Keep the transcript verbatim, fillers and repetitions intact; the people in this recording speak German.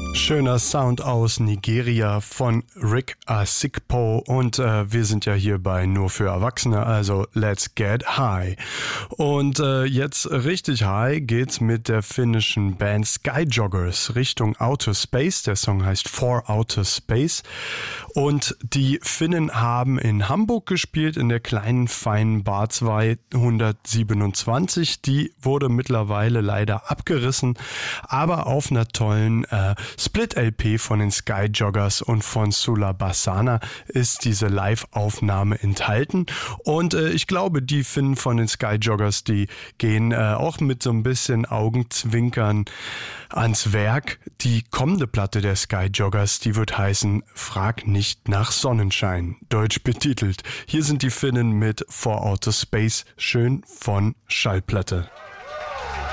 Schöner Sound aus Nigeria von Rick Asikpo und äh, wir sind ja hier bei Nur für Erwachsene, also let's get high. Und äh, jetzt richtig high geht's mit der finnischen Band Skyjoggers Richtung Outer Space. Der Song heißt For Outer Space und die Finnen haben in Hamburg gespielt, in der kleinen feinen Bar zweihundertsiebenundzwanzig. Die wurde mittlerweile leider abgerissen, aber auf einer tollen äh, Split-L P von den Skyjoggers und von Sula Bassana ist diese Live-Aufnahme enthalten. Und äh, ich glaube, die Finnen von den Skyjoggers, die gehen äh, auch mit so ein bisschen Augenzwinkern ans Werk. Die kommende Platte der Skyjoggers, die wird heißen Frag nicht nach Sonnenschein, deutsch betitelt. Hier sind die Finnen mit For Outer Space, schön von Schallplatte.